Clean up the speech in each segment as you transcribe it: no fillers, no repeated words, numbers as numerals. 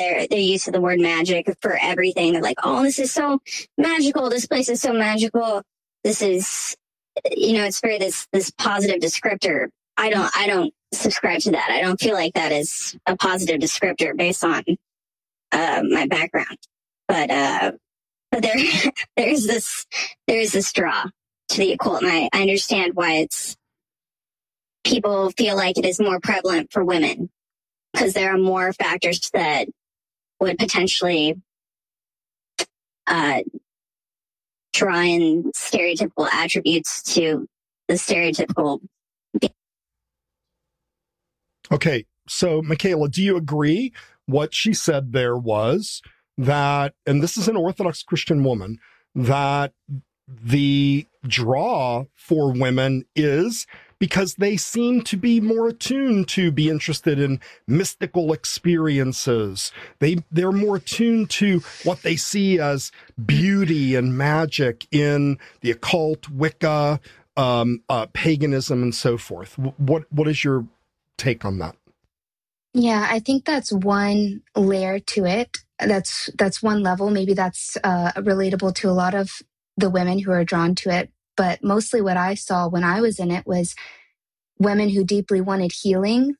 their use of the word magic for everything. They're like, oh, this is so magical. This place is so magical. This is, it's very this positive descriptor. I don't subscribe to that. I don't feel like that is a positive descriptor based on my background. But there's this draw to the occult, and I understand why people feel like it is more prevalent for women, because there are more factors that would potentially draw in stereotypical attributes to the stereotypical. Okay, so Michaela, do you agree what she said there was that, and this is an Orthodox Christian woman, that the draw for women is because they seem to be more attuned to be interested in mystical experiences. They're more attuned to what they see as beauty and magic in the occult, Wicca, paganism, and so forth. What is your take on that? Yeah, I think that's one layer to it. That's one level. Maybe that's relatable to a lot of the women who are drawn to it. But mostly what I saw when I was in it was women who deeply wanted healing,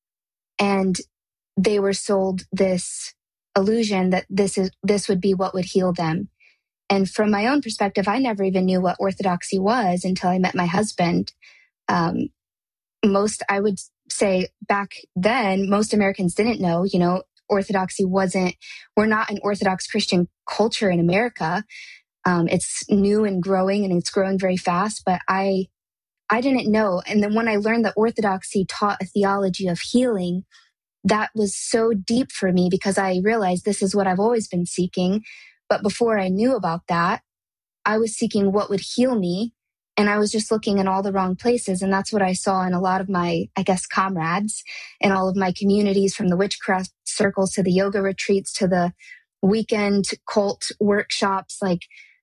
and they were sold this illusion that this would be what would heal them. And from my own perspective, I never even knew what orthodoxy was until I met my husband. I would say back then, most Americans didn't know, orthodoxy we're not an Orthodox Christian culture in America. It's new and growing, and it's growing very fast, but I didn't know. And then when I learned that orthodoxy taught a theology of healing, that was so deep for me, because I realized this is what I've always been seeking. But before I knew about that, I was seeking what would heal me. And I was just looking in all the wrong places. And that's what I saw in a lot of my, comrades and all of my communities, from the witchcraft circles to the yoga retreats to the weekend cult workshops, like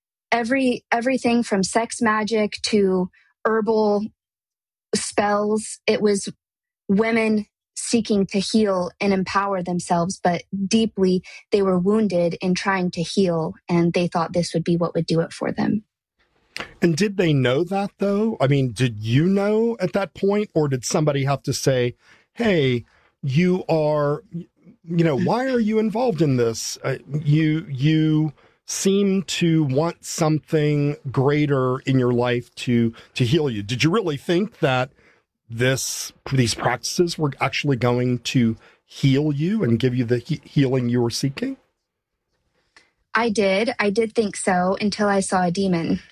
everything from sex magic to herbal spells. It was women seeking to heal and empower themselves, but deeply they were wounded in trying to heal, and they thought this would be what would do it for them. And did they know that, though? I mean, did you know at that point, or did somebody have to say, hey, you are, why are you involved in this? You seem to want something greater in your life to heal you. Did you really think that these practices were actually going to heal you and give you the healing you were seeking? I did think so, until I saw a demon.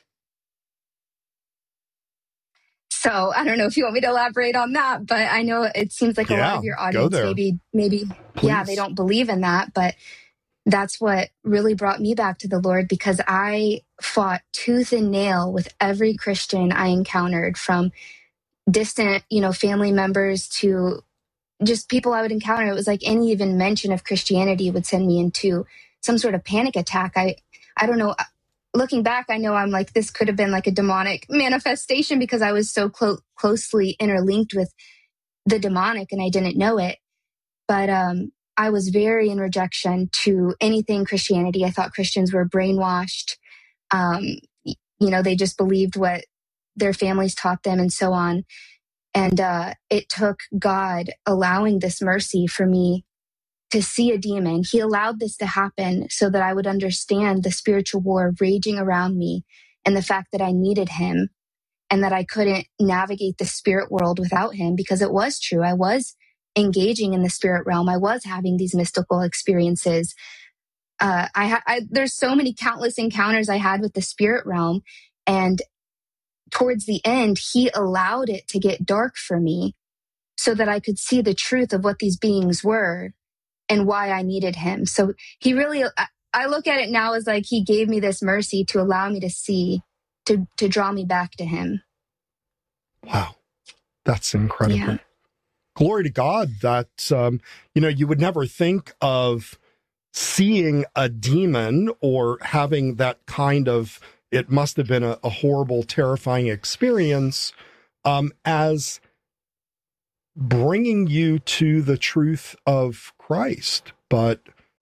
So I don't know if you want me to elaborate on that, but I know it seems like a lot of your audience maybe, they don't believe in that, but that's what really brought me back to the Lord, because I fought tooth and nail with every Christian I encountered, from distant, family members to just people I would encounter. It was like any even mention of Christianity would send me into some sort of panic attack. I don't know. Looking back, I know I'm like, this could have been like a demonic manifestation, because I was so closely interlinked with the demonic and I didn't know it. But I was very in rejection to anything Christianity. I thought Christians were brainwashed. They just believed what their families taught them and so on. And it took God allowing this mercy for me to see a demon. He allowed this to happen so that I would understand the spiritual war raging around me, and the fact that I needed him, and that I couldn't navigate the spirit world without him, because it was true. I was engaging in the spirit realm. I was having these mystical experiences. There's so many countless encounters I had with the spirit realm. And towards the end, he allowed it to get dark for me so that I could see the truth of what these beings were and why I needed him. So he really, I look at it now as like he gave me this mercy to allow me to see, to draw me back to him. Wow. That's incredible. Yeah. Glory to God that, you would never think of seeing a demon or having that kind of, it must have been a horrible, terrifying experience, as bringing you to the truth of Christ. But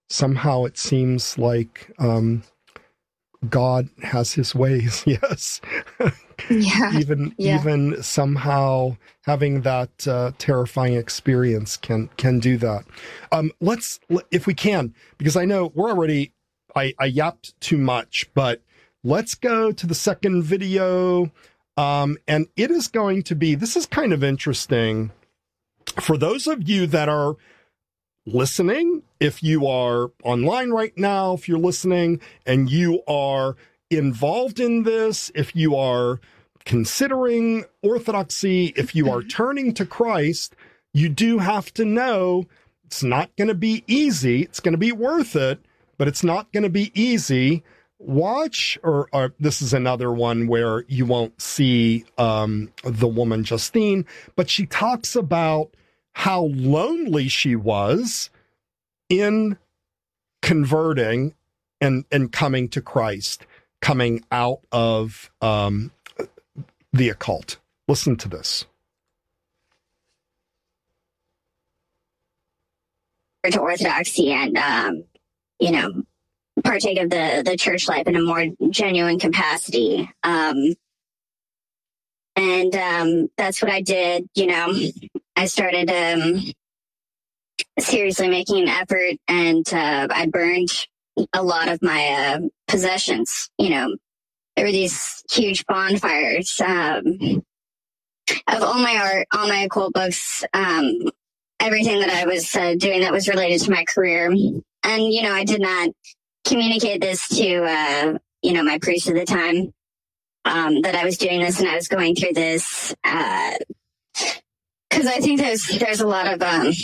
somehow it seems like God has his ways. Yes. Yeah. Even somehow having that terrifying experience can do that. Let's, if we can, because I know we're already, I yapped too much, but let's go to the second video. And it is going to be, this is kind of interesting for those of you that are listening. If you are online right now, if you're listening and you are involved in this, if you are considering orthodoxy, if you are turning to Christ, you do have to know it's not going to be easy. It's going to be worth it, but it's not going to be easy. Watch, or this is another one where you won't see the woman Justine, but she talks about how lonely she was in converting and coming to Christ, coming out of the occult. Listen to this. To Orthodoxy and, partake of the church life in a more genuine capacity. And that's what I did. I started seriously making an effort, and I burned a lot of my possessions. There were these huge bonfires of all my art, all my occult books, everything that I was doing that was related to my career. And, I did not communicate this to, my priest at the time, that I was doing this and I was going through this, because I think there's a lot of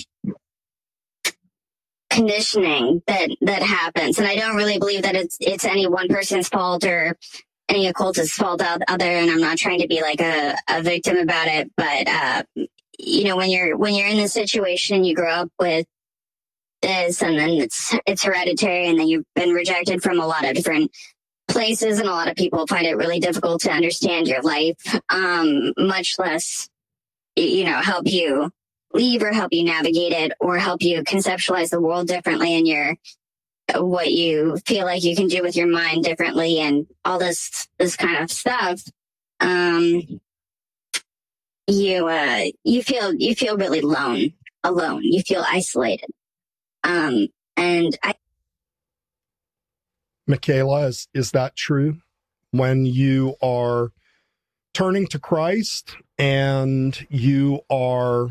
conditioning that happens, and I don't really believe that it's any one person's fault or any occultist's fault out there. And I'm not trying to be like a victim about it, but when you're in this situation, you grow up with this, and then it's hereditary, and then you've been rejected from a lot of different places, and a lot of people find it really difficult to understand your life, much less help you leave or help you navigate it or help you conceptualize the world differently and what you feel like you can do with your mind differently and all this kind of stuff. You feel really alone. You feel isolated. And Michaela, is that true? When you are turning to Christ and you are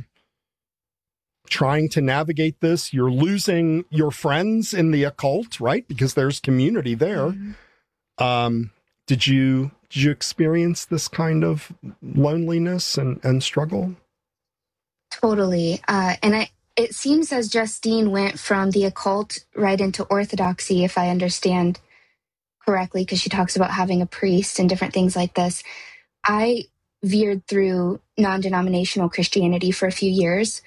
trying to navigate this, you're losing your friends in the occult, right? Because there's community there. Mm-hmm. Did you experience this kind of loneliness and struggle? Totally. And it seems as Justine went from the occult right into orthodoxy, if I understand correctly, because she talks about having a priest and different things like this. I veered through non-denominational Christianity for a few years,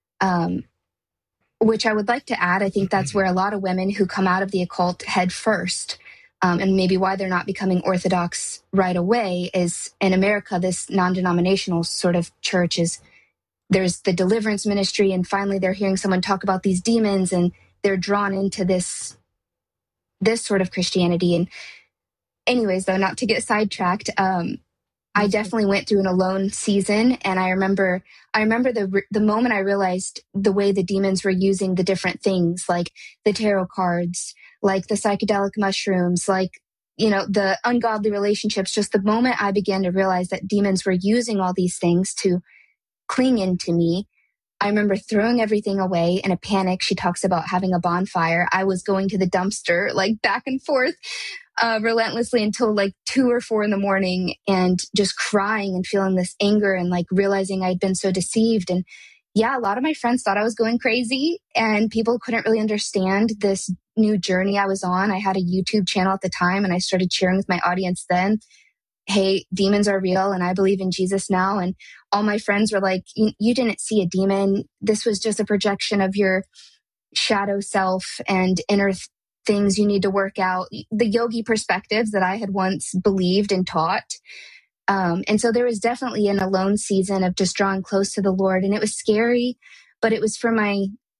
which I would like to add. I think that's where a lot of women who come out of the occult head first, and maybe why they're not becoming Orthodox right away is in America, this non-denominational sort of church there's the deliverance ministry, and finally they're hearing someone talk about these demons and they're drawn into this sort of Christianity. And anyways, though, not to get sidetracked, I definitely went through an alone season. And I remember the moment I realized the way the demons were using the different things, like the tarot cards, like the psychedelic mushrooms, like, the ungodly relationships. Just the moment I began to realize that demons were using all these things to cling into me, I remember throwing everything away in a panic. She talks about having a bonfire. I was going to the dumpster, like back and forth, relentlessly until like 2 or 4 in the morning, and just crying and feeling this anger and like realizing I'd been so deceived. And yeah, a lot of my friends thought I was going crazy, and people couldn't really understand this new journey I was on. I had a YouTube channel at the time, and I started sharing with my audience then, hey, demons are real and I believe in Jesus now. And all my friends were like, you didn't see a demon. This was just a projection of your shadow self and inner things you need to work out. The yogi perspectives that I had once believed and taught. And so there was definitely an alone season of just drawing close to the Lord. And it was scary, but it was for my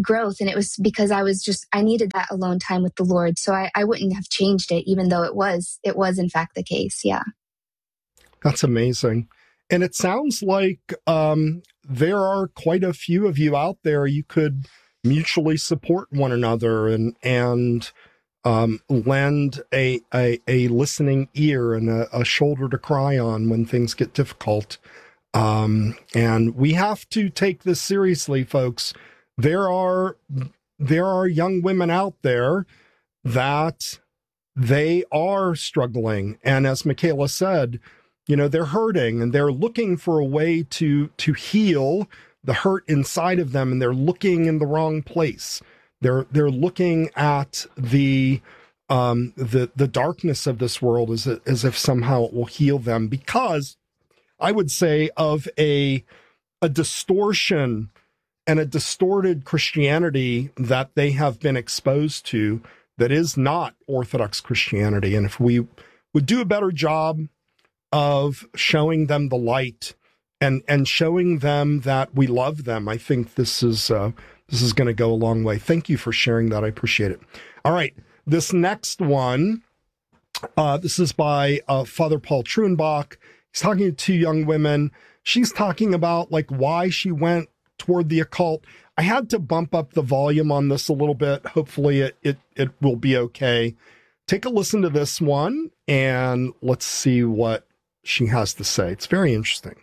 growth. And it was because I needed that alone time with the Lord. So I wouldn't have changed it, even though it was in fact the case. Yeah. That's amazing. And it sounds like there are quite a few of you out there. You could mutually support one another and lend a listening ear and a shoulder to cry on when things get difficult. And we have to take this seriously, folks. There are young women out there that they are struggling. And as Michaela said, they're hurting and they're looking for a way to heal the hurt inside of them. And they're looking in the wrong place. They're looking at the darkness of this world as if somehow it will heal them, because I would say of a distortion and a distorted Christianity that they have been exposed to that is not Orthodox Christianity. And if we would do a better job of showing them the light and showing them that we love them, I think this is going to go a long way. Thank you for sharing that. I appreciate it. All right. This next one, this is by Father Paul Truenbach. He's talking to two young women. She's talking about why she went toward the occult. I had to bump up the volume on this a little bit. Hopefully it will be okay. Take a listen to this one and let's see what she has to say. It's very interesting.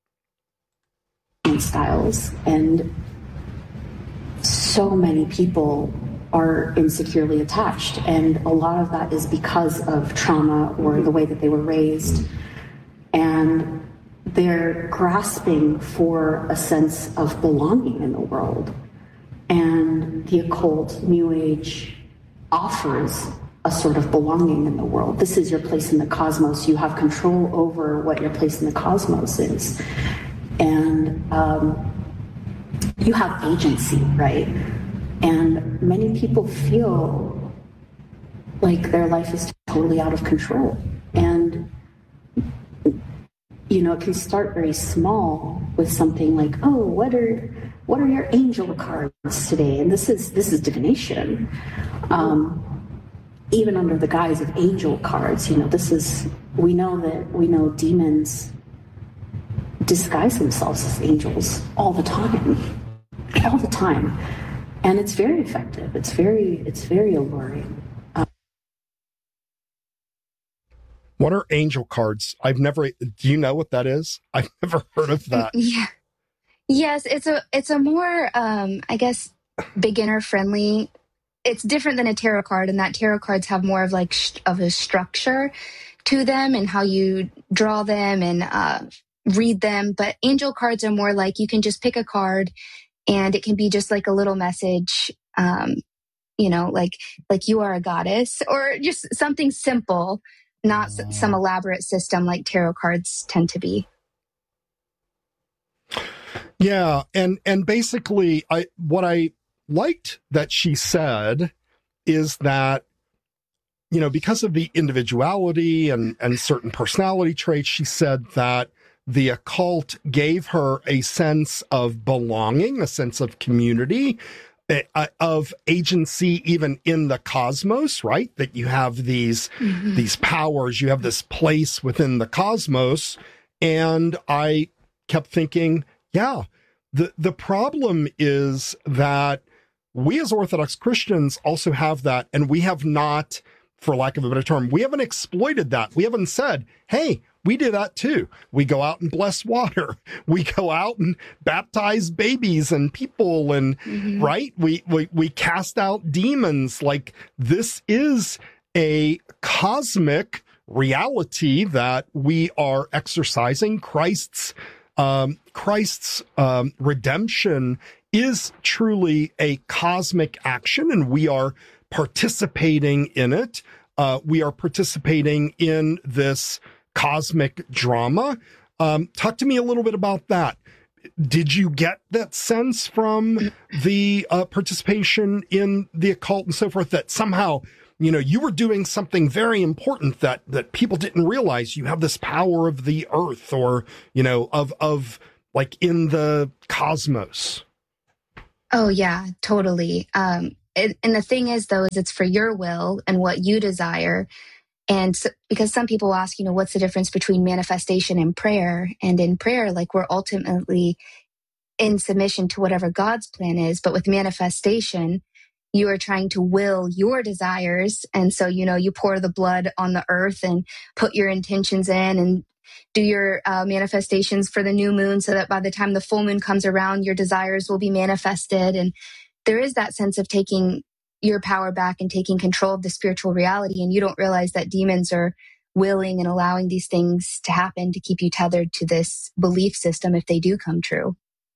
Styles, and so many people are insecurely attached, and a lot of that is because of trauma or the way that they were raised, and they're grasping for a sense of belonging in the world. And the occult, New Age, offers a sort of belonging in the world. This is your place in the cosmos. You have control over what your place in the cosmos is. And you have agency, right? And many people feel like their life is totally out of control. And, it can start very small with something like, oh, what are your angel cards today? And this is divination. Even under the guise of angel cards, we know demons disguise themselves as angels all the time. And it's very effective. It's very alluring. What are angel cards? Do you know what that is? I've never heard of that. Yeah. Yes, it's a more, I guess, beginner friendly. It's different than a tarot card, in that tarot cards have more of of a structure to them and how you draw them and read them. But angel cards are more like you can just pick a card and it can be just like a little message, like you are a goddess, or just something simple, not some elaborate system like tarot cards tend to be. Yeah. And basically what I liked that she said is that, because of the individuality and certain personality traits, she said that the occult gave her a sense of belonging, a sense of community, of agency, even in the cosmos, right? That you have these powers, you have this place within the cosmos. And I kept thinking, yeah, the problem is that we as Orthodox Christians also have that, and we have not, for lack of a better term, we haven't exploited that. We haven't said, hey, we do that too. We go out and bless water. We go out and baptize babies and people, and right? We cast out demons. Like, this is a cosmic reality that we are exercising. Christ's redemption is truly a cosmic action, and we are participating in it. We are participating in this cosmic drama. Talk to me a little bit about that. Did you get that sense from the participation in the occult and so forth, that somehow, you were doing something very important that people didn't realize? You have this power of the earth, or, of like in the cosmos. Oh, yeah, totally. And the thing is, though, is it's for your will and what you desire. And so, because some people ask, what's the difference between manifestation and prayer? And in prayer, like, we're ultimately in submission to whatever God's plan is. But with manifestation, you are trying to will your desires. And so, you pour the blood on the earth and put your intentions in and do your manifestations for the new moon so that by the time the full moon comes around, your desires will be manifested. And there is that sense of taking your power back and taking control of the spiritual reality. And you don't realize that demons are willing and allowing these things to happen to keep you tethered to this belief system if they do come true.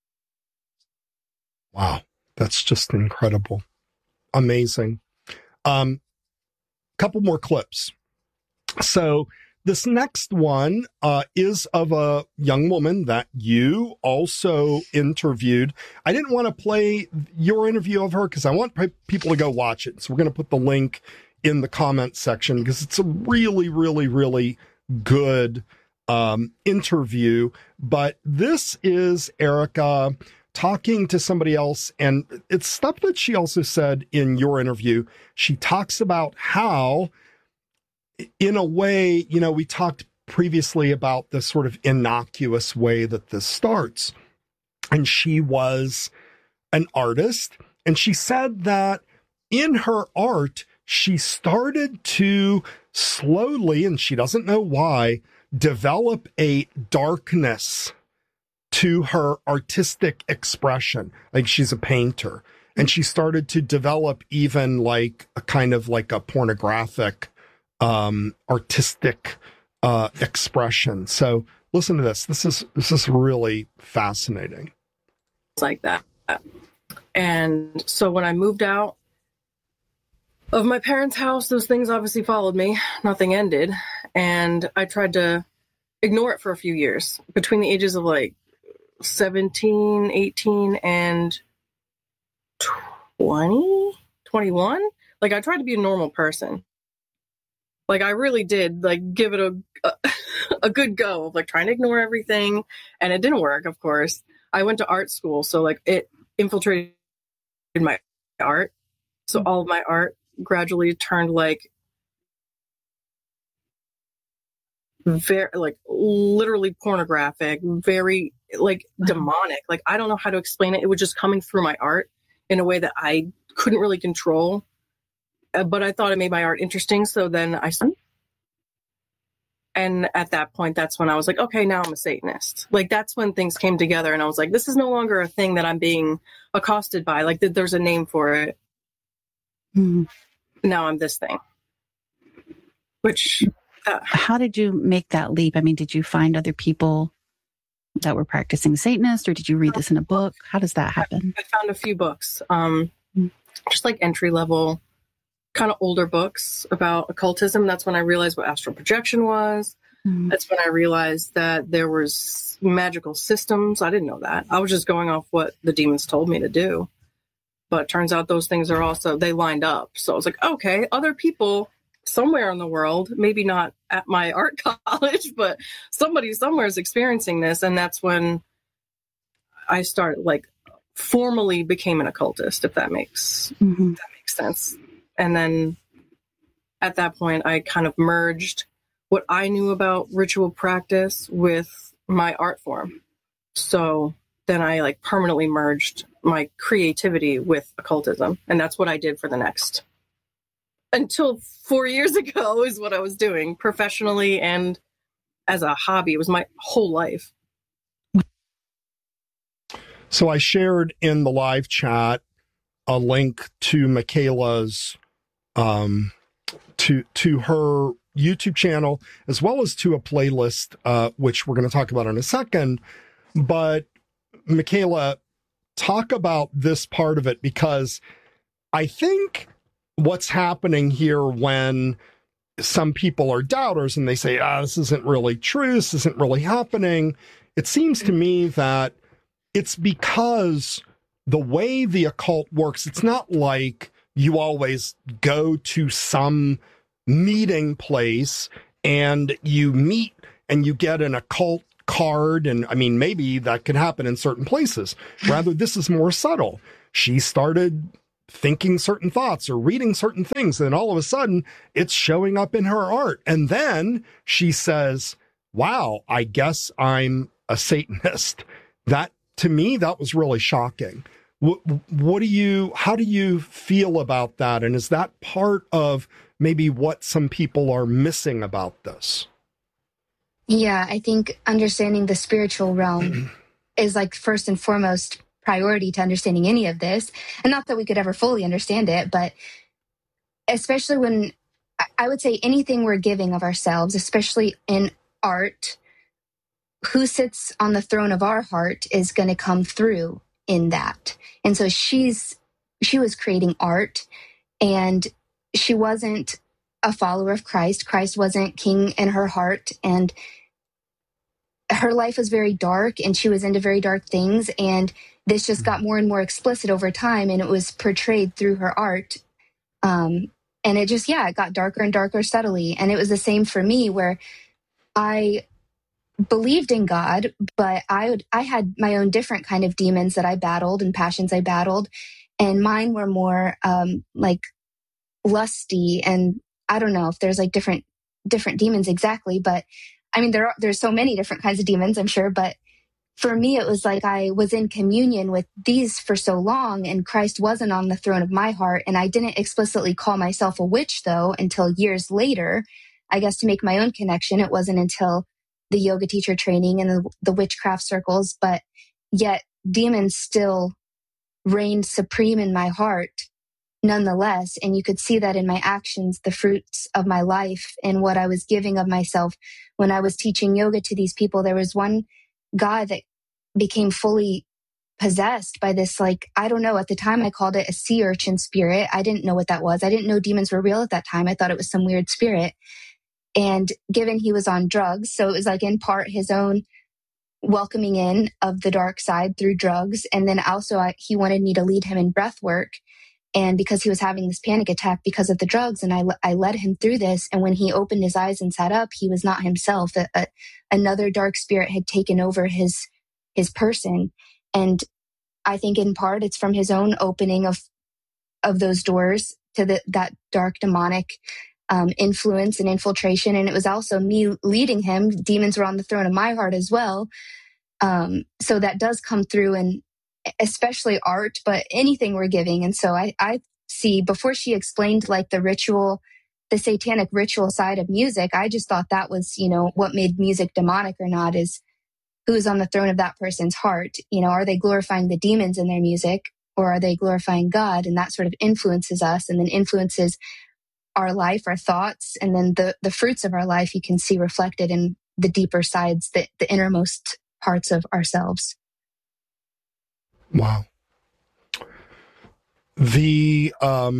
Wow. That's just incredible. Amazing. Couple more clips. So this next one is of a young woman that you also interviewed. I didn't want to play your interview of her because I want people to go watch it. So we're going to put the link in the comment section because it's a really, really, really good interview. But this is Erica talking to somebody else, and it's stuff that she also said in your interview. She talks about how, in a way, we talked previously about the sort of innocuous way that this starts. And she was an artist, and she said that in her art, she started to slowly, and she doesn't know why, develop a darkness to her artistic expression. Like, she's a painter, and she started to develop even like a kind of like a pornographic artistic expression. So listen to this. This is really fascinating. It's like that. And so when I moved out of my parents' house, those things obviously followed me. Nothing ended. And I tried to ignore it for a few years between the ages of like 17, 18, and 20, 21. Like, I tried to be a normal person. Like, I really did, like, give it a good go of, like, trying to ignore everything. And it didn't work, of course. I went to art school, so, like, it infiltrated my art. So all of my art gradually turned, like, very, like, literally pornographic, very, like, demonic. Like, I don't know how to explain it. It was just coming through my art in a way that I couldn't really control. But I thought it made my art interesting. So then and at that point, that's when I was like, okay, now I'm a Satanist. Like, that's when things came together. And I was like, this is no longer a thing that I'm being accosted by. Like, there's a name for it. Mm-hmm. Now I'm this thing. Which... how did you make that leap? I mean, did you find other people that were practicing Satanist, or did you read this in a book? How does that happen? I found a few books, just like entry level, kind of older books about occultism. That's when I realized what astral projection was. Mm. That's when I realized that there was magical systems. I didn't know that. I was just going off what the demons told me to do. But it turns out those things are also, they lined up. So I was like, okay, other people somewhere in the world, maybe not at my art college, but somebody somewhere is experiencing this. And that's when I started, like, formally became an occultist, if that makes sense. And then at that point, I kind of merged what I knew about ritual practice with my art form. So then I, like, permanently merged my creativity with occultism. And that's what I did for the next, until 4 years ago, is what I was doing professionally and as a hobby. It was my whole life. So I shared in the live chat a link to Michaela's to her YouTube channel, as well as to a playlist, which we're going to talk about in a second. But Michaela, talk about this part of it, because I think what's happening here when some people are doubters and they say, this isn't really true, this isn't really happening, it seems to me that it's because the way the occult works, it's not like you always go to some meeting place and you meet and you get an occult card. And I mean, maybe that could happen in certain places. Rather, this is more subtle. she started thinking certain thoughts or reading certain things. And all of a sudden it's showing up in her art. And then she says, wow, I guess I'm a Satanist. That, to me, that was really shocking. How do you feel about that? And is that part of maybe what some people are missing about this? Yeah, I think understanding the spiritual realm is like first and foremost priority to understanding any of this. And not that we could ever fully understand it, but especially when I would say anything we're giving of ourselves, especially in art, who sits on the throne of our heart is going to come through in that. And so she was creating art, and she wasn't a follower of Christ. Christ wasn't king in her heart, and her life was very dark, and she was into very dark things. And this just got more and more explicit over time, and it was portrayed through her art. And it just, it got darker and darker steadily. And it was the same for me, where I believed in God, but I had my own different kind of demons that I battled and passions I battled. And mine were more like lusty. And I don't know if there's like different demons exactly, but I mean, there's so many different kinds of demons, I'm sure. But for me, it was like I was in communion with these for so long, and Christ wasn't on the throne of my heart. And I didn't explicitly call myself a witch, though, until years later. I guess to make my own connection, it wasn't until the yoga teacher training and the witchcraft circles, but yet demons still reigned supreme in my heart nonetheless. And you could see that in my actions, the fruits of my life and what I was giving of myself. When I was teaching yoga to these people, there was one guy that became fully possessed by this, like, I don't know, at the time I called it a sea urchin spirit. I didn't know what that was. I didn't know demons were real at that time. I thought it was some weird spirit. And given he was on drugs, so it was like in part his own welcoming in of the dark side through drugs. And then also he wanted me to lead him in breath work. And because he was having this panic attack because of the drugs, and I led him through this. And when he opened his eyes and sat up, he was not himself. Another dark spirit had taken over his person. And I think in part it's from his own opening of those doors to that dark demonic influence and infiltration. And it was also me leading him. Demons were on the throne of my heart as well. So that does come through, and especially art, but anything we're giving. And so I see, before she explained like the satanic ritual side of music, I just thought that was, what made music demonic or not is who's on the throne of that person's heart. Are they glorifying the demons in their music, or are they glorifying God? And that sort of influences us, and then influences our life, our thoughts, and then the fruits of our life you can see reflected in the deeper sides, the innermost parts of ourselves. Wow. You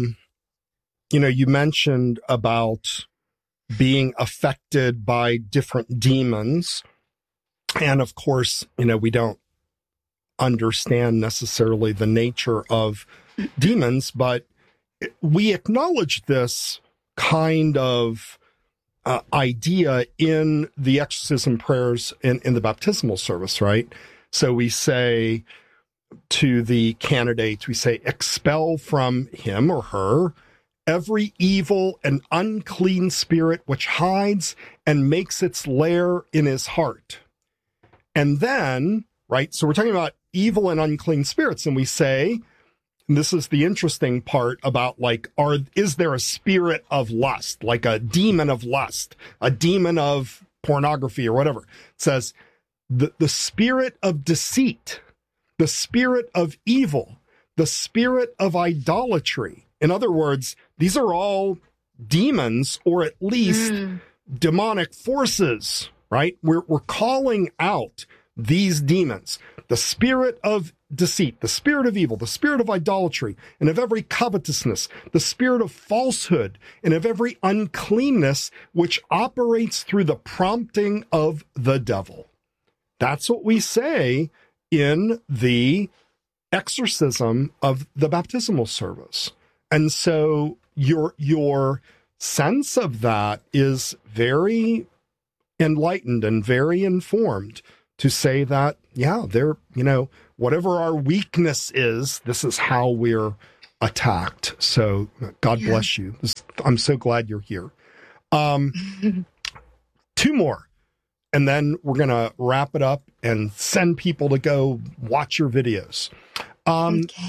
mentioned about being affected by different demons. And of course, we don't understand necessarily the nature of demons, but we acknowledge this kind of idea in the exorcism prayers in the baptismal service, right? So we say to the candidate, we say, expel from him or her every evil and unclean spirit which hides and makes its lair in his heart. And then, right, so we're talking about evil and unclean spirits, and we say, and this is the interesting part about, like, is there a spirit of lust, like a demon of lust, a demon of pornography or whatever? It says the spirit of deceit, the spirit of evil, the spirit of idolatry. In other words, these are all demons, or at least demonic forces, right? We're calling out these demons. The spirit of deceit, the spirit of evil, the spirit of idolatry, and of every covetousness, the spirit of falsehood, and of every uncleanness which operates through the prompting of the devil. That's what we say in the exorcism of the baptismal service. And so your sense of that is very enlightened and very informed to say that, yeah, whatever our weakness is, this is how we're attacked. So God bless you. I'm so glad you're here. 2 more, and then we're going to wrap it up and send people to go watch your videos. Okay.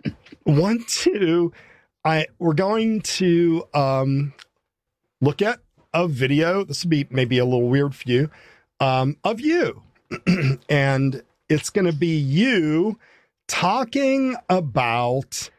We're going to look at a video. This will be maybe a little weird for you, of you. And it's going to be you talking about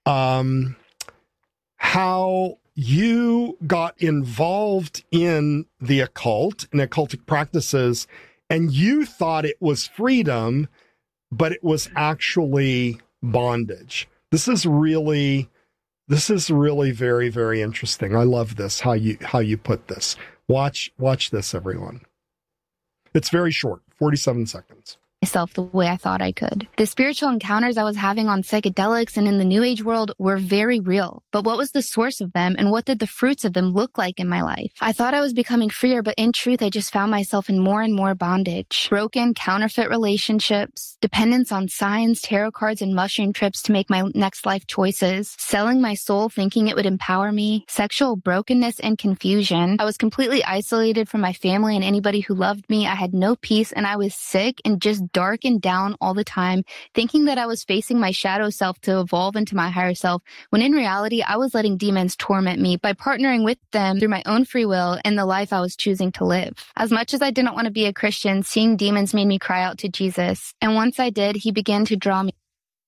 how you got involved in the occult and occultic practices, and you thought it was freedom, but it was actually bondage. This is really very, very interesting. I love this, how you put this. Watch this, everyone. It's very short, 47 seconds. Myself the way I thought I could. The spiritual encounters I was having on psychedelics and in the New Age world were very real. But what was the source of them, and what did the fruits of them look like in my life? I thought I was becoming freer, but in truth, I just found myself in more and more bondage. Broken, counterfeit relationships, dependence on signs, tarot cards, and mushroom trips to make my next life choices, selling my soul thinking it would empower me, sexual brokenness and confusion. I was completely isolated from my family and anybody who loved me. I had no peace, and I was sick and just dark and down all the time, thinking that I was facing my shadow self to evolve into my higher self, when in reality, I was letting demons torment me by partnering with them through my own free will and the life I was choosing to live. As much as I didn't want to be a Christian, seeing demons made me cry out to Jesus. And once I did, he began to draw me.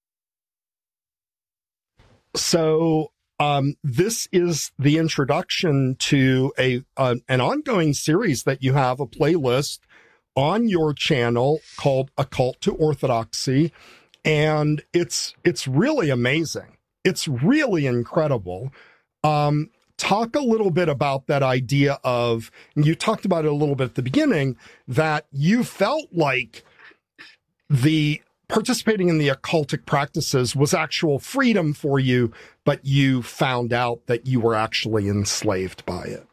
So this is the introduction to an ongoing series that you have, a playlist on your channel called Occult to Orthodoxy, and it's really amazing. It's really incredible. Talk a little bit about that idea of, and you talked about it a little bit at the beginning, that you felt like the participating in the occultic practices was actual freedom for you, but you found out that you were actually enslaved by it.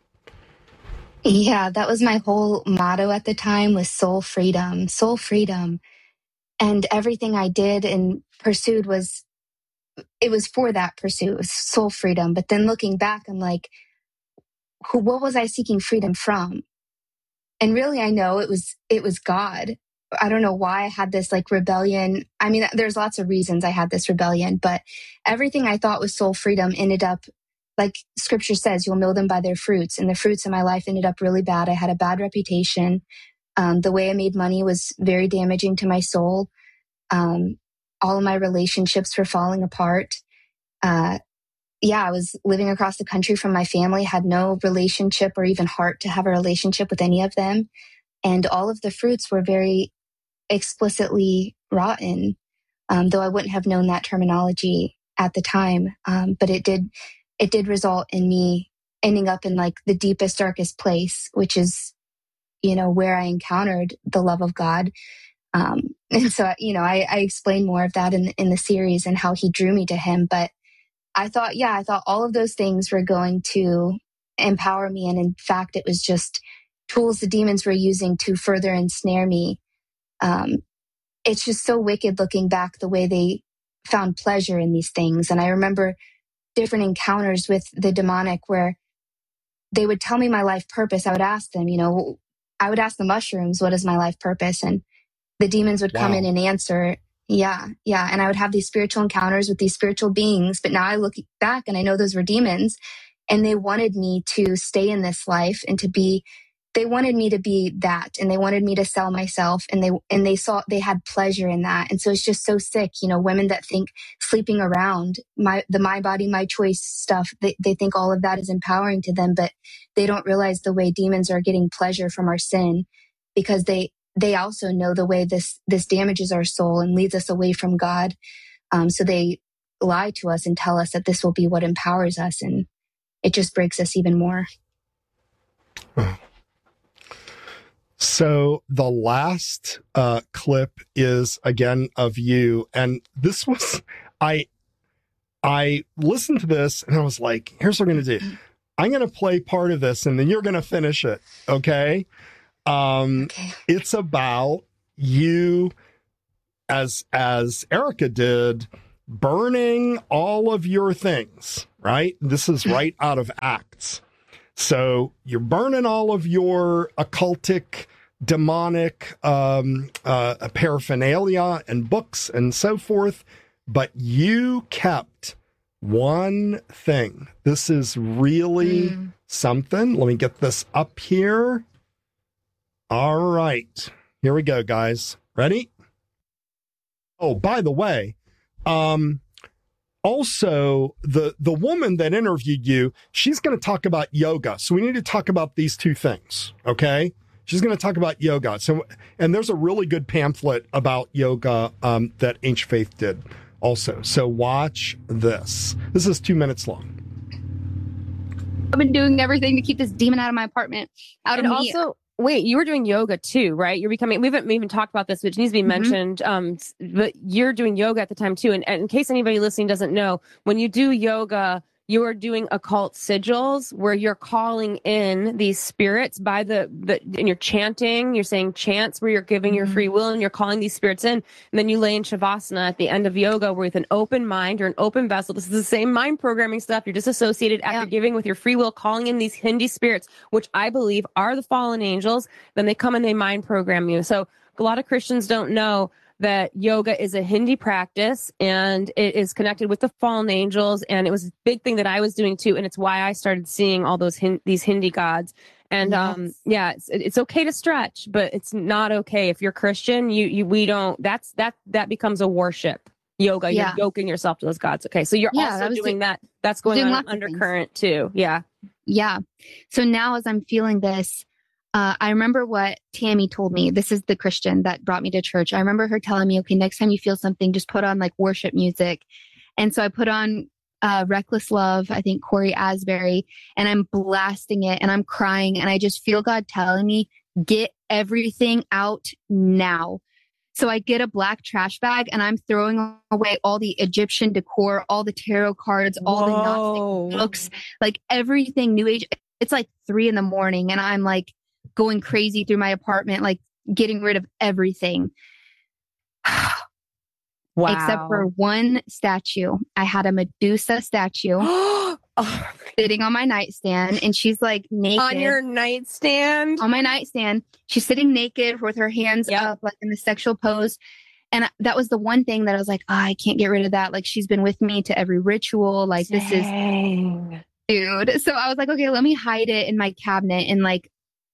Yeah, that was my whole motto at the time, was soul freedom, soul freedom. And everything I did and pursued was for that pursuit, it was soul freedom. But then looking back, I'm like, what was I seeking freedom from? And really, I know it was God. I don't know why I had this like rebellion. I mean, there's lots of reasons I had this rebellion, but everything I thought was soul freedom ended up, like scripture says, you'll know them by their fruits. And the fruits of my life ended up really bad. I had a bad reputation. The way I made money was very damaging to my soul. All of my relationships were falling apart. I was living across the country from my family, had no relationship or even heart to have a relationship with any of them. And all of the fruits were very explicitly rotten, though I wouldn't have known that terminology at the time. But it did result in me ending up in like the deepest, darkest place, which is, where I encountered the love of God. And so, I explain more of that in the series and how he drew me to him. But I thought all of those things were going to empower me. And in fact, it was just tools the demons were using to further ensnare me. It's just so wicked looking back, the way they found pleasure in these things. And I remember different encounters with the demonic where they would tell me my life purpose. I would ask them, I would ask the mushrooms, what is my life purpose? And the demons would come in and answer, yeah. And I would have these spiritual encounters with these spiritual beings. But now I look back and I know those were demons, and they wanted me to stay in this life and they wanted me to be that, and they wanted me to sell myself, and they saw they had pleasure in that. And so it's just so sick, women that think sleeping around, my body, my choice stuff, they think all of that is empowering to them, but they don't realize the way demons are getting pleasure from our sin, because they also know the way this damages our soul and leads us away from God. So they lie to us and tell us that this will be what empowers us, and it just breaks us even more. So the last clip is again of you, and this was I listened to this and I was like, here's what I'm going to do. I'm going to play part of this and then you're going to finish it. Okay. Okay. It's about you as Erica did, burning all of your things, right? This is right out of Acts. So you're burning all of your occultic, demonic paraphernalia and books and so forth, but you kept one thing. This is really something. Let me get this up here. All right. Here we go, guys. Ready? Oh, by the way, also, the woman that interviewed you, she's going to talk about yoga. So we need to talk about these two things, okay? She's going to talk about yoga. So, and there's a really good pamphlet about yoga that Ancient Faith did also. So watch this. This is 2 minutes long. I've been doing everything to keep this demon out of my apartment. Out of me. Also, wait, you were doing yoga too, right? You're becoming, we haven't even talked about this, which needs to be mentioned. But you're doing yoga at the time too. And in case anybody listening doesn't know, when you do yoga, you are doing occult sigils where you're calling in these spirits by and you're chanting, you're saying chants where you're giving your free will and you're calling these spirits in. And then you lay in Shavasana at the end of yoga with an open mind or an open vessel. This is the same mind programming stuff. You're just associated after giving with your free will, calling in these Hindi spirits, which I believe are the fallen angels. Then they come and they mind program you. So a lot of Christians don't know that yoga is a Hindi practice and it is connected with the fallen angels. And it was a big thing that I was doing too. And it's why I started seeing all those these Hindi gods. And it's okay to stretch, but it's not okay. If you're Christian, we don't, that becomes a worship. Yoga, you're yoking yourself to those gods. Okay. So you're also doing that. That's going on undercurrent too. Yeah. Yeah. So now as I'm feeling this, I remember what Tammy told me. This is the Christian that brought me to church. I remember her telling me, okay, next time you feel something, just put on like worship music. And so I put on Reckless Love, I think Corey Asbury, and I'm blasting it and I'm crying. And I just feel God telling me, get everything out now. So I get a black trash bag and I'm throwing away all the Egyptian decor, all the tarot cards, all the Gnostic books, like everything New Age. It's like 3 a.m. and I'm like, going crazy through my apartment, like getting rid of everything. Wow. Except for one statue. I had a Medusa statue sitting on my nightstand and she's like naked. On your nightstand? On my nightstand. She's sitting naked with her hands up like in the sexual pose. And that was the one thing that I was like, I can't get rid of that. Like she's been with me to every ritual. Like this is, dude. So I was like, okay, let me hide it in my cabinet and like,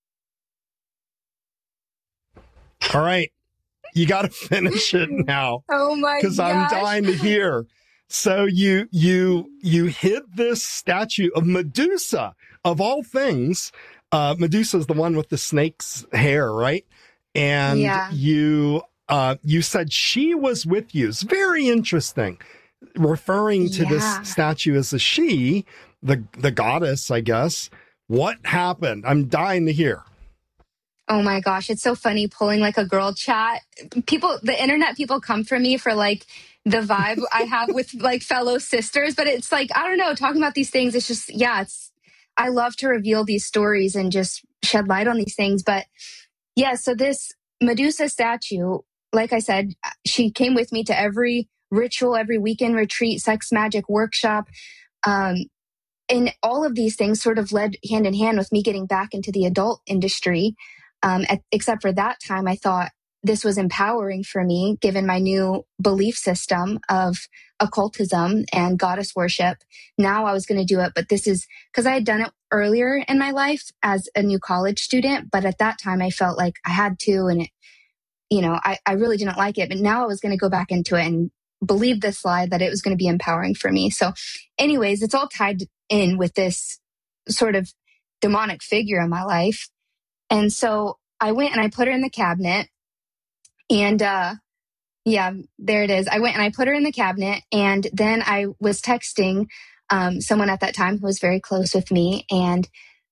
all right, you got to finish it now. Oh my god! Because I'm dying to hear. So you hid this statue of Medusa of all things. Medusa is the one with the snake's hair, right? And you said she was with you. It's very interesting, referring to this statue as a she, the goddess, I guess. What happened? I'm dying to hear. Oh my gosh, it's so funny pulling like a girl chat. The internet people come for me for like the vibe I have with like fellow sisters, but it's like, I don't know, talking about these things, it's just, I love to reveal these stories and just shed light on these things. But so this Medusa statue, like I said, she came with me to every ritual, every weekend retreat, sex magic workshop. And all of these things sort of led hand in hand with me getting back into the adult industry. Except for that time, I thought this was empowering for me, given my new belief system of occultism and goddess worship. Now I was going to do it, but this is because I had done it earlier in my life as a new college student. But at that time, I felt like I had to, and I really didn't like it. But now I was going to go back into it and believe this lie that it was going to be empowering for me. So anyways, it's all tied in with this sort of demonic figure in my life. And so I went and I put her in the cabinet and, there it is. I went and I put her in the cabinet and then I was texting, someone at that time who was very close with me. And,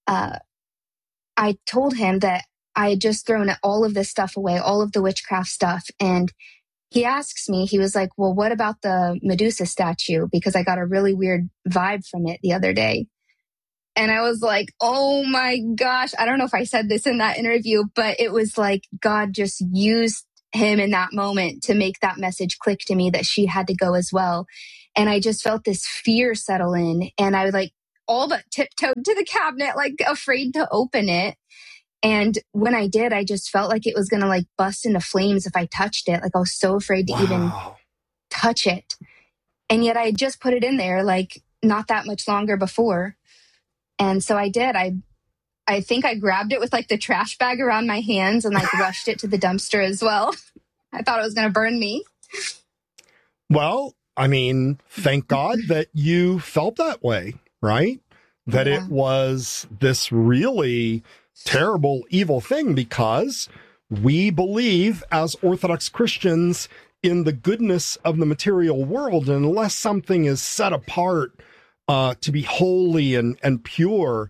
I told him that I had just thrown all of this stuff away, all of the witchcraft stuff. And he asks me, he was like, well, what about the Medusa statue? Because I got a really weird vibe from it the other day. And I was like, oh my gosh, I don't know if I said this in that interview, but it was like God just used him in that moment to make that message click to me that she had to go as well. And I just felt this fear settle in, and I would like all but tiptoed to the cabinet, like afraid to open it. And when I did, I just felt like it was going to like bust into flames if I touched it. Like I was so afraid to even touch it. And yet I just put it in there like not that much longer before. And so I did. I think I grabbed it with like the trash bag around my hands and like rushed it to the dumpster as well. I thought it was going to burn me. Well, I mean, thank God that you felt that way, right? That it was this really terrible, evil thing, because we believe as Orthodox Christians in the goodness of the material world. And unless something is set apart to be holy and pure,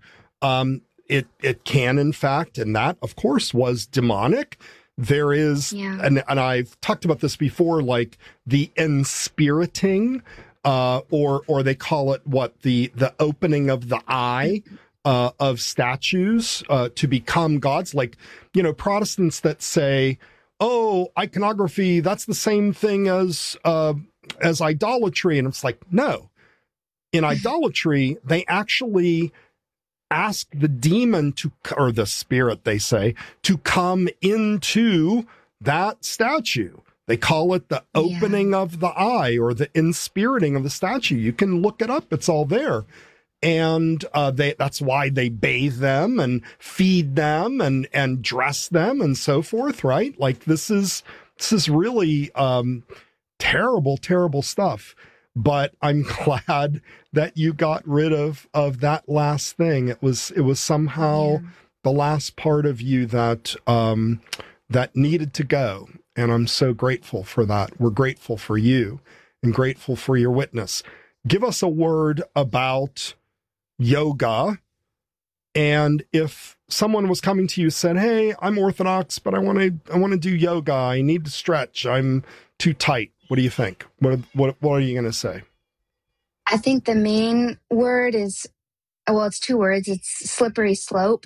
it can, in fact, and that, of course, was demonic. There is, and I've talked about this before, like the enspiriting, or they call it the opening of the eye of statues to become gods. Like, Protestants that say, oh, iconography, that's the same thing as idolatry. And it's like, no. In idolatry, they actually ask the demon or the spirit, they say, to come into that statue. They call it the opening of the eye or the inspiriting of the statue. You can look it up. It's all there. And that's why they bathe them and feed them and dress them and so forth, right? Like this is really terrible, terrible stuff. But I'm glad that you got rid of that last thing. It was somehow the last part of you that that needed to go. And I'm so grateful for that. We're grateful for you and grateful for your witness. Give us a word about yoga. And if someone was coming to you and said, hey, I'm Orthodox, but I want to do yoga. I need to stretch. I'm too tight. What do you think? What are you going to say? I think the main word is, well, it's two words. It's slippery slope.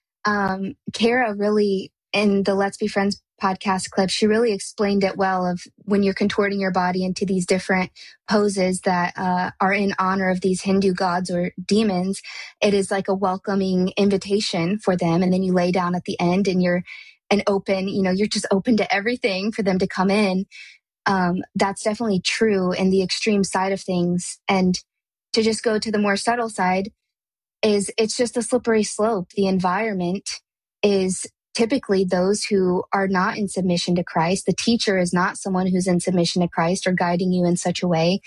Kara really, in the Let's Be Friends podcast clip, she really explained it well of when you're contorting your body into these different poses that are in honor of these Hindu gods or demons. It is like a welcoming invitation for them. And then you lay down at the end and you're you're just open to everything for them to come in. That's definitely true in the extreme side of things. And to just go to the more subtle side it's just a slippery slope. The environment is typically those who are not in submission to Christ. The teacher is not someone who's in submission to Christ or guiding you in such a way.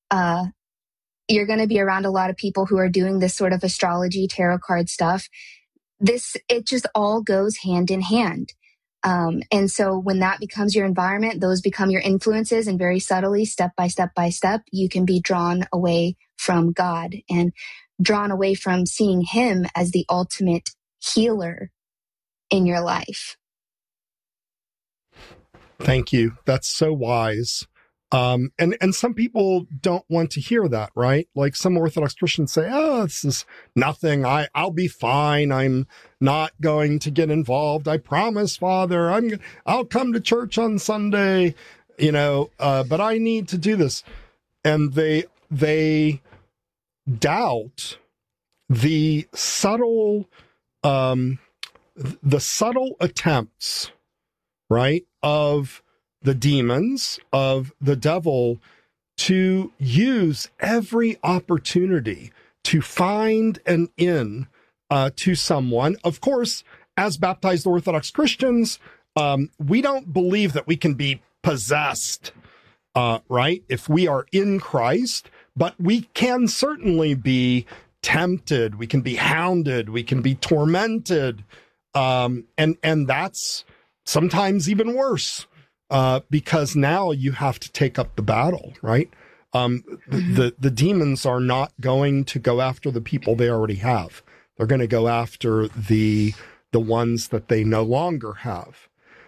You're going to be around a lot of people who are doing this sort of astrology, tarot card stuff. It just all goes hand in hand. And so when that becomes your environment, those become your influences, and very subtly, step by step by step, you can be drawn away from God and drawn away from seeing Him as the ultimate healer in your life. Thank you. That's so wise. And some people don't want to hear that, right? Like some Orthodox Christians say, oh, this is nothing. I'll be fine. I'm not going to get involved. I promise, Father, I'll come to church on Sunday, but I need to do this. And they doubt the subtle attempts, right, of the demons, of the devil, to use every opportunity to find an in to someone. Of course, as baptized Orthodox Christians, we don't believe that we can be possessed, right, if we are in Christ, but we can certainly be tempted, we can be hounded, we can be tormented, and that's sometimes even worse. Because now you have to take up the battle, right? The demons are not going to go after the people they already have. They're going to go after the ones that they no longer have.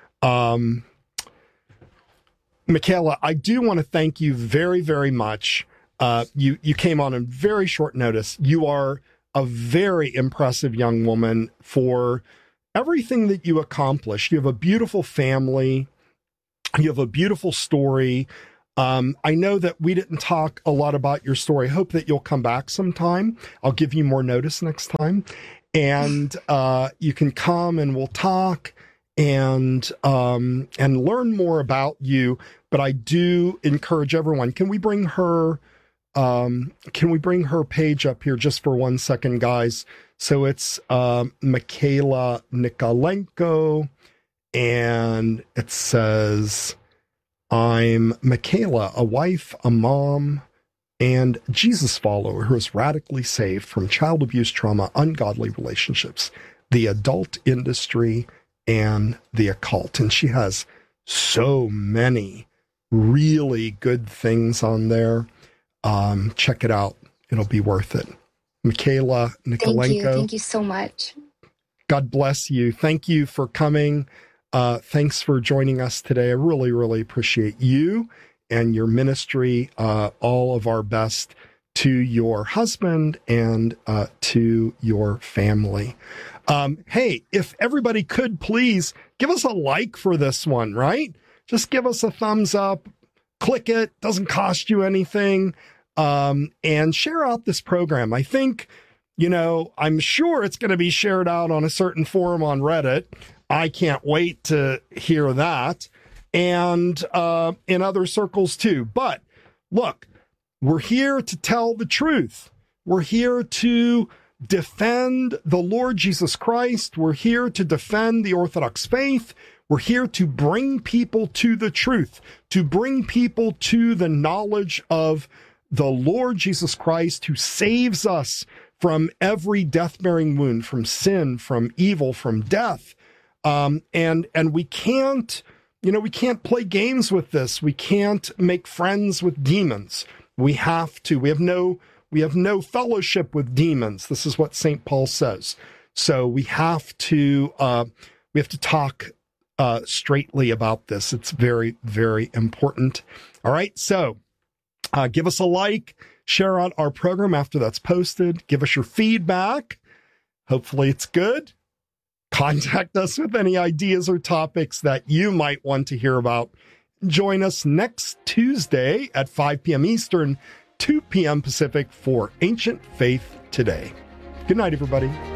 Michaela, I do want to thank you very, very much. You came on in very short notice. You are a very impressive young woman for everything that you accomplished. You have a beautiful family. You have a beautiful story. I know that we didn't talk a lot about your story. I hope that you'll come back sometime. I'll give you more notice next time. And you can come and we'll talk and learn more about you. But I do encourage everyone. Can we bring her page up here just for 1 second, guys? So it's Michaela Nikolenko, and it says, I'm Michaela, a wife, a mom, and Jesus follower who is radically saved from child abuse, trauma, ungodly relationships, the adult industry, and the occult. And she has so many really good things on there. Check it out. It'll be worth it. Michaela Nikolenko. Thank you so much. God bless you. Thank you for coming. Thanks for joining us today. I really, really appreciate you and your ministry. All of our best to your husband and to your family. Hey, if everybody could please give us a like for this one, right? Just give us a thumbs up, click it, doesn't cost you anything, and share out this program. I think, I'm sure it's going to be shared out on a certain forum on Reddit. I can't wait to hear that. And in other circles too. But look, we're here to tell the truth. We're here to defend the Lord Jesus Christ. We're here to defend the Orthodox faith. We're here to bring people to the truth, to bring people to the knowledge of the Lord Jesus Christ, who saves us from every death-bearing wound, from sin, from evil, from death. And we can't, we can't play games with this. We can't make friends with demons. We have to. We have no fellowship with demons. This is what St. Paul says. So we have to talk straightly about this. It's very, very important. All right. So give us a like, share out our program after that's posted. Give us your feedback. Hopefully it's good. Contact us with any ideas or topics that you might want to hear about. Join us next Tuesday at 5 p.m. Eastern, 2 p.m. Pacific for Ancient Faith Today. Good night, everybody.